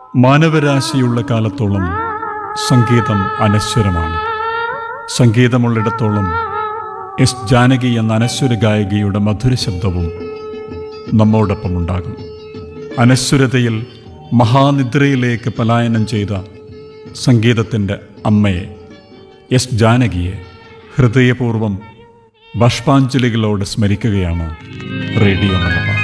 മാനവരാശിയുള്ള കാലത്തോളം സംഗീതം അനശ്വരമാണ്. സംഗീതമുള്ളിടത്തോളം എസ് ജാനകി എന്ന അനശ്വര ഗായികയുടെ മധുര ശബ്ദവും നമ്മോടൊപ്പമുണ്ടാകും. അനശ്വരതയിൽ മഹാനിദ്രയിലേക്ക് പലായനം ചെയ്ത സംഗീതത്തിൻ്റെ അമ്മയെ എസ് ജാനകിയെ ഹൃദയപൂർവ്വം ബാഷ്പാഞ്ജലികളോട് സ്മരിക്കുകയാണ് റേഡിയോ മലബാർ.